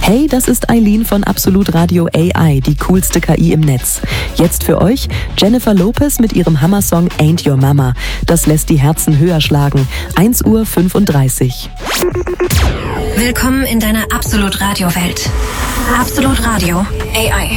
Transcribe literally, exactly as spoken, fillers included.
Hey, das ist Eileen von Absolut Radio A I, die coolste K I im Netz. Jetzt für euch Jennifer Lopez mit ihrem Hammersong Ain't Your Mama. Das lässt die Herzen höher schlagen. eins Uhr fünfunddreißig. Willkommen in deiner Absolut Radio Welt. Absolut Radio A I.